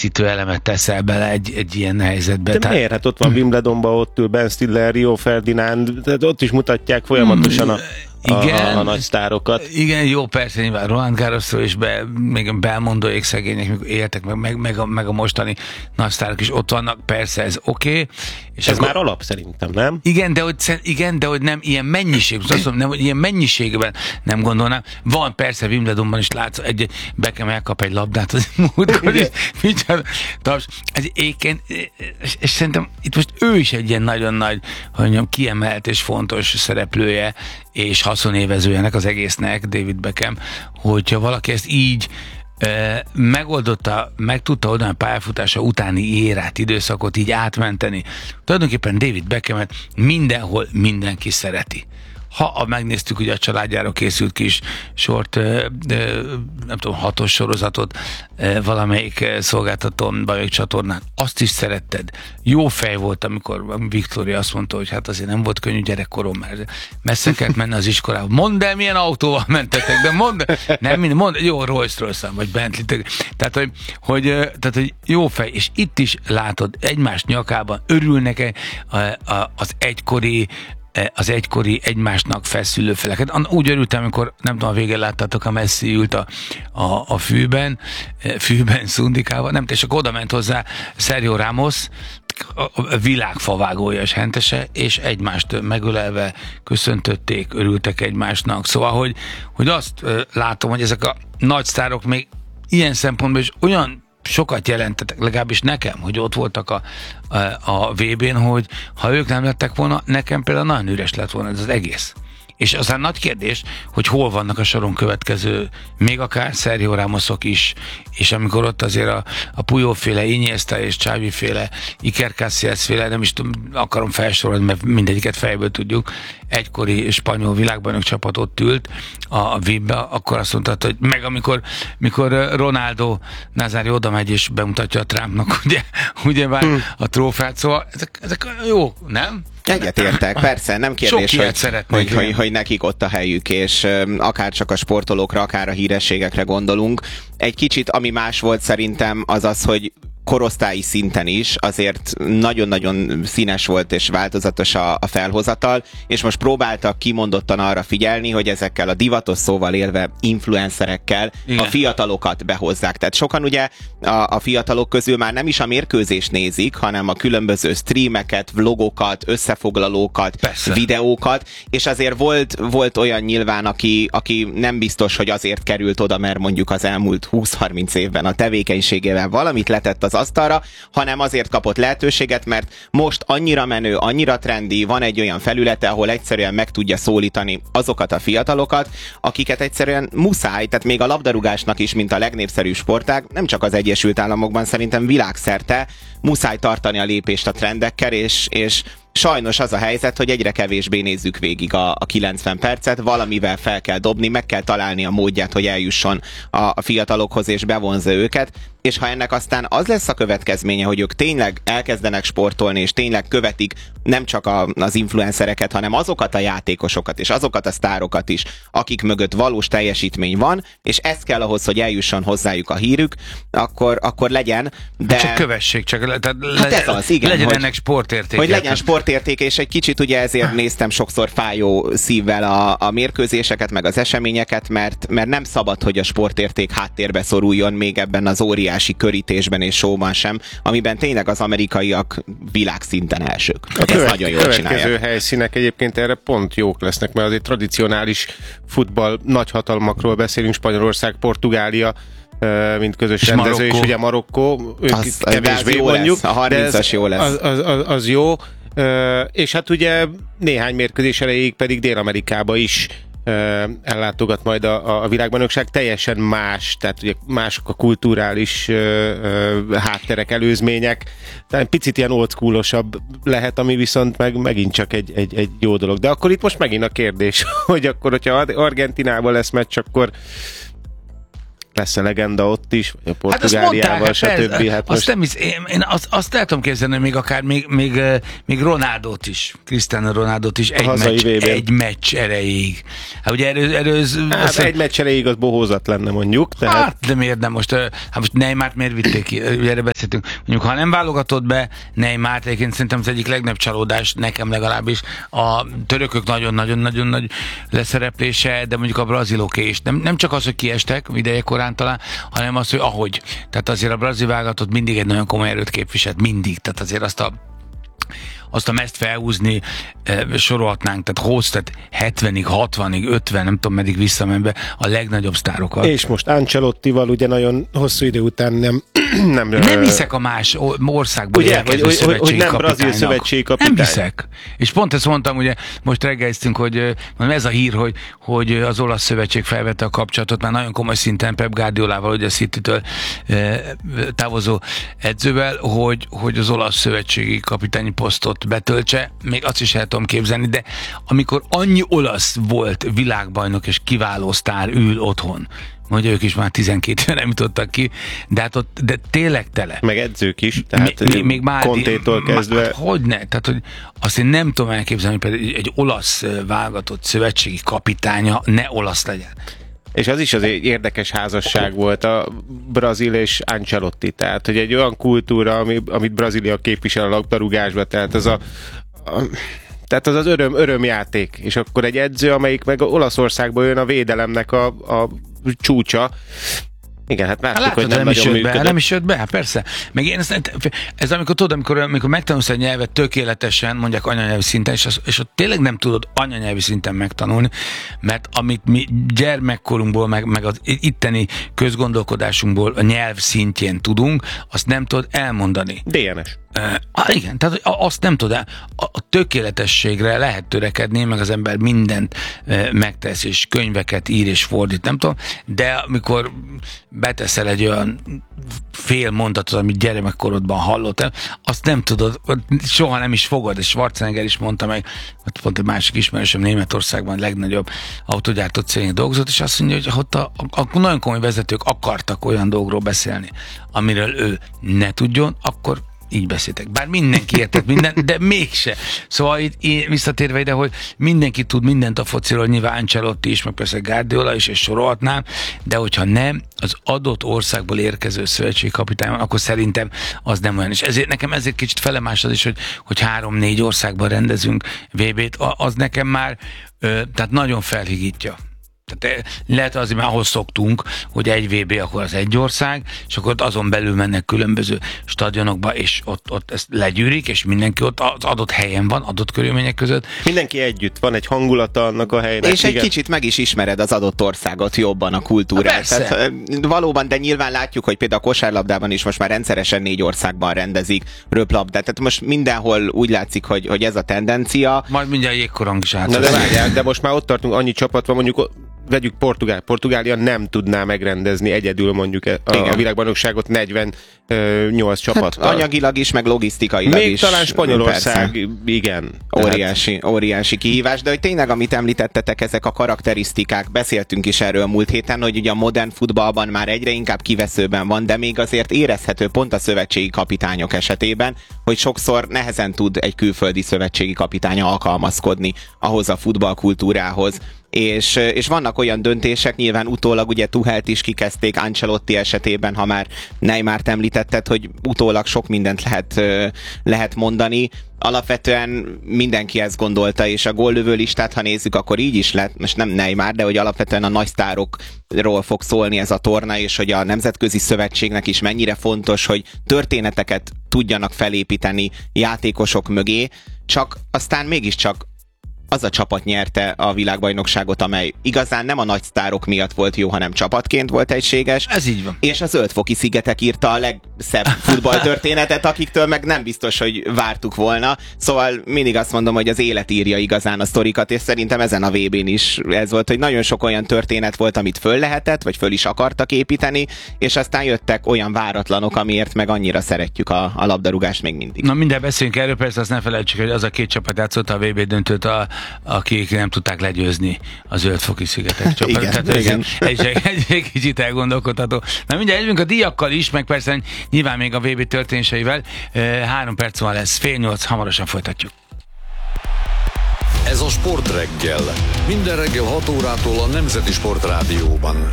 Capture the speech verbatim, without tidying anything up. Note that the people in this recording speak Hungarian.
kiegészítő elemet teszel bele egy, egy ilyen helyzetbe. De Tehát... miért? Hát ott van Wimbledonban, ott ül Ben Stiller, Rio Ferdinand, tehát ott is mutatják folyamatosan a Igen, a, a nagy sztárokat. Igen, jó, persze, nyilván Roland Garrosról is be, még Belmondóék szegények, mikor éltek, meg, meg, meg, a, meg a mostani nagy sztárok is ott vannak, persze, ez oké. Okay. És ez akkor, már alap szerintem, nem? Igen, de hogy, igen, de hogy nem ilyen mennyiség, azt mondom, nem, hogy ilyen mennyiségben nem gondolnám. Van persze Wimbledonban is látsz, egy Beckham elkap egy labdát az múltkor is, taps, ez éken, és, és szerintem itt most ő is egy ilyen nagyon nagy, hogy mondjam, kiemelt és fontos szereplője, és haszonévezője ennek az egésznek, David Beckham, hogyha valaki ezt így e, megoldotta, meg tudta oldani a pályafutása utáni érát, időszakot így átmenteni. Tulajdonképpen David Beckhamet mindenhol mindenki szereti. Ha a, megnéztük ugye a családjára készült kis sort, ö, ö, nem tudom, hatos sorozatot ö, valamelyik szolgáltatón, valamelyik csatornán, azt is szeretted. Jó fej volt, amikor Victoria azt mondta, hogy hát azért nem volt könnyű gyerekkorom, mert messze kellett menni az iskolába. Mondd el, milyen autóval mentetek, de mondd el, nem mind, mondd, jó, Rolls-Royce vagy Bentley. Tehát hogy, hogy, tehát, hogy jó fej, és itt is látod, egymás nyakában örülnek az egykori az egykori egymásnak feszülő feleket. Úgy örültem, amikor, nem tudom, a végén láttátok, a Messi ült a, a, a fűben, fűben szundikával, nem, és akkor oda ment hozzá Sergio Ramos, a világ favágója és hentese, és egymást megölelve köszöntötték, örültek egymásnak. Szóval, hogy, hogy azt látom, hogy ezek a nagy sztárok még ilyen szempontból is olyan sokat jelentettek, legalábbis nekem, hogy ott voltak a, a, a vé bén, hogy ha ők nem lettek volna, nekem például nagyon üres lett volna ez az egész. És aztán nagy kérdés, hogy hol vannak a soron következő, még akár Sergio Ramosok is, és amikor ott azért a, a Puyol-féle, Iniesta és Xavi-féle, Iker Casillas-féle, nem is tudom, akarom felsorolni, mert mindegyiket fejből tudjuk, egykori spanyol világbajnok csapat ott ült a vé bé-be, akkor azt mondta, hogy meg amikor mikor Ronaldo Nazário oda megy és bemutatja a Trumpnak, ugye, ugye már hmm. a trófeát, szóval ezek, ezek jó, nem? Egyetértek, persze, nem kérdés, hogy, hogy, hogy, hogy nekik ott a helyük, és akár csak a sportolókra, akár a hírességekre gondolunk. Egy kicsit, ami más volt szerintem, az az, hogy korosztályi szinten is azért nagyon-nagyon színes volt és változatos a, a felhozatal, és most próbáltak kimondottan arra figyelni, hogy ezekkel a divatos szóval élve influencerekkel igen. a fiatalokat behozzák. Tehát sokan ugye a, a fiatalok közül már nem is a mérkőzést nézik, hanem a különböző streameket, vlogokat, összefoglalókat, persze. videókat, és azért volt, volt olyan nyilván, aki, aki nem biztos, hogy azért került oda, mert mondjuk az elmúlt húsz-harminc évben a tevékenységével valamit letett az asztalra, hanem azért kapott lehetőséget, mert most annyira menő, annyira trendi, van egy olyan felülete, ahol egyszerűen meg tudja szólítani azokat a fiatalokat, akiket egyszerűen muszáj, tehát még a labdarúgásnak is, mint a legnépszerűbb sportág, nem csak az Egyesült Államokban, szerintem világszerte muszáj tartani a lépést a trendekkel, és, és sajnos az a helyzet, hogy egyre kevésbé nézzük végig a, a kilencven percet, valamivel fel kell dobni, meg kell találni a módját, hogy eljusson a, a fiatalokhoz és bevonzza őket, és ha ennek aztán az lesz a következménye, hogy ők tényleg elkezdenek sportolni, és tényleg követik nem csak a, az influencereket, hanem azokat a játékosokat, és azokat a sztárokat is, akik mögött valós teljesítmény van, és ez kell ahhoz, hogy eljusson hozzájuk a hírük, akkor, akkor legyen, de... Csak kövessék, csak le, tehát hát ez az, igen, legyen hogy, ennek sportértéke. Hogy legyen sportértéke, és egy kicsit ugye ezért néztem sokszor fájó szívvel a, a mérkőzéseket, meg az eseményeket, mert, mert nem szabad, hogy a sportérték háttérbe szoruljon még ebben az óriási körítésben és showban sem, amiben tényleg az amerikaiak világszinten elsők. A követ, nagyon jól következő csinálják. Helyszínek egyébként erre pont jók lesznek, mert azért tradicionális futball nagyhatalmakról beszélünk, Spanyolország, Portugália, mint közös és rendező, Marokkó. És ugye Marokkó, ők az, kevésbé mondjuk, lesz, a harmincas jó lesz. Az, az, az, az jó, és hát ugye néhány mérkőzés elejéig pedig Dél-Amerikába is ellátogat majd a, a világbajnokság, teljesen más, tehát ugye mások a kulturális uh, uh, hátterek, előzmények, tehát picit ilyen old schoolosabb lehet, ami viszont meg, megint csak egy, egy, egy jó dolog. De akkor itt most megint a kérdés, hogy akkor, hogyha Argentinában lesz meccs, akkor lesz a legenda ott is, vagy a Portugáliával, hát stb. Hát, hát most... nem hisz, én, én azt, azt el tudom képzelni, még akár még, még, még Ronaldot is, Cristiano Ronaldot is egy meccs, egy meccs erejéig. Hát ugye erő, erő, hát azt, egy meccs erejéig az bohózat lenne mondjuk. Tehát... Hát de miért nem most, hát most Neymart miért vitték ki, erre beszéltünk. Mondjuk ha nem válogatott be Neymart, egyébként szerintem az egyik legnagyobb csalódás, nekem legalábbis, a törökök nagyon-nagyon-nagyon nagy leszereplése, de mondjuk a braziloké is. Nem, nem csak az, hogy kiestek ideje korán talán, hanem az, hogy ahogy. Tehát azért a brazil válogatott mindig egy nagyon komoly erőt képviselt, mindig. Tehát azért azt a azt a mezt felhúzni e, sorolhatnánk, tehát hossz, tehát hetvenig, hatvanig, ötven, nem tudom meddig visszamenve a legnagyobb sztárokat. És most Ancelottival ugye nagyon hosszú idő után nem nem, nem hiszek a más országból ugye, érkező hogy, szövetségi hogy nem kapitánynak. Brazil szövetségi kapitány. Nem hiszek. És pont ezt mondtam, ugye most reggeliztünk, hogy ez a hír, hogy, hogy az olasz szövetség felvette a kapcsolatot, már nagyon komoly szinten Pep Guardiolával, ugye a Citytől e, távozó edzővel, hogy, hogy az olasz szövetségi kapitányi posztot betöltse, még azt is el tudom képzelni, de amikor annyi olasz volt világbajnok és kiváló sztár ül otthon, mondja, ők is már tizenkét éve nem jutottak ki, de hát ott, de tényleg tele. Meg edzők is, tehát még, még már Contétól kezdve. Hát, hogyne, tehát hogy azt én nem tudom elképzelni, hogy például egy olasz válogatott szövetségi kapitánya ne olasz legyen. És az is az egy érdekes házasság volt a Brazil és Ancelotti, tehát hogy egy olyan kultúra, ami, amit Brazília képvisel a labdarúgásban, tehát az a, a tehát az az öröm, örömjáték, és akkor egy edző, amelyik meg Olaszországból jön a védelemnek a, a csúcsa. Igen, hát láttuk, hát, hogy nem, nem nagyon is működött. Be, nem is jött be, hát persze. Meg én ezt, ez amikor tudod, amikor, amikor megtanulsz egy nyelvet tökéletesen, mondják anyanyelvi szinten, és, az, és ott tényleg nem tudod anyanyelvi szinten megtanulni, mert amit mi gyermekkorunkból, meg, meg az itteni közgondolkodásunkból a nyelv szintjén tudunk, azt nem tudod elmondani. dé en es. Ah, igen, tehát azt nem tudod el. A, a tökéletességre lehet törekedni, meg az ember mindent e, megtesz, és könyveket ír és fordít, nem tudom, de amikor beteszel egy olyan fél mondatot, amit gyermekkorodban hallottál, azt nem tudod, soha nem is fogod, és Schwarzenegger is mondta meg, hogy pont egy másik ismerősöm Németországban legnagyobb autogyártó cégnél dolgozott, és azt mondja, hogy ott a, a, a nagyon komoly vezetők akartak olyan dolgokról beszélni, amiről ő ne tudjon, akkor így beszéltek. Bár mindenki értett mindent, de mégse. Szóval itt visszatérve ide, hogy mindenki tud mindent a fociról, nyilván Ancelotti is, meg persze Guardiola is, és sorolhatnám, de hogyha nem az adott országból érkező szövetségi kapitány van, akkor szerintem az nem olyan. És ezért nekem ezért kicsit felemás az is, hogy, hogy három-négy országban rendezünk vé bét, az nekem már ö, tehát nagyon felhigítja. Tehát lehet azért, mert ahhoz szoktunk, hogy egy vé bé, akkor az egy ország, és akkor ott azon belül mennek különböző stadionokba, és ott, ott ezt legyűrik, és mindenki ott az adott helyen van, adott körülmények között. Mindenki együtt, van egy hangulata annak a helynek. És igen. Egy kicsit meg is ismered az adott országot jobban, a kultúrát. Tehát, valóban, de nyilván látjuk, hogy például a kosárlabdában is most már rendszeresen négy országban rendezik röplabdát. Tehát most mindenhol úgy látszik, hogy, hogy ez a tendencia. Majd mindjárt jégkorong is át. Na de várjál, de most már ott tartunk, annyi csapat van, mondjuk vegyük Portugál. Portugália nem tudná megrendezni egyedül mondjuk a, a világbajnokságot negyvennyolc csapattal. Hát anyagilag is, meg logisztikailag még is. Még talán Spanyolország, persze. Igen. Óriási, tehát... óriási kihívás, de hogy tényleg, amit említettetek, ezek a karakterisztikák, beszéltünk is erről múlt héten, hogy ugye a modern futballban már egyre inkább kiveszőben van, de még azért érezhető pont a szövetségi kapitányok esetében, hogy sokszor nehezen tud egy külföldi szövetségi kapitány alkalmazkodni ahhoz a futballkultúrához. És, és vannak olyan döntések, nyilván utólag ugye Tuchelt is kikezdték Ancelotti esetében, ha már Neymart említetted, hogy utólag sok mindent lehet, lehet mondani. Alapvetően mindenki ezt gondolta, és a góllövő listát, ha nézzük, akkor így is lett, most nem Neymar, de hogy alapvetően a nagy sztárokról fog szólni ez a torna, és hogy a Nemzetközi Szövetségnek is mennyire fontos, hogy történeteket tudjanak felépíteni játékosok mögé, csak aztán mégiscsak az a csapat nyerte a világbajnokságot, amely igazán nem a nagy sztárok miatt volt jó, hanem csapatként volt egységes. Ez így van. És a Zöld-foki szigetek írta a legszebb futballtörténetet, akiktől meg nem biztos, hogy vártuk volna. Szóval mindig azt mondom, hogy az élet írja igazán a sztorikat, és szerintem ezen a vé bén is ez volt, hogy nagyon sok olyan történet volt, amit föl lehetett, vagy föl is akartak építeni, és aztán jöttek olyan váratlanok, amiért meg annyira szeretjük a, a labdarúgást még mindig. Na minden beszéljünk erről, persze azt ne felejtsük, hogy az a két csapat játszott a vé bé döntőt a akik nem tudták legyőzni a zöldfoki szigetek csapat. Igen, Tehát igen. Ez egy, egy, egy kicsit elgondolkodható. Na mindjárt jövünk a díjakkal is, meg persze nyilván még a vé bé történéseivel. Három perc van lesz, fél nyolc, hamarosan folytatjuk. Ez a Sportreggel. Minden reggel hat órától a Nemzeti Sportrádióban.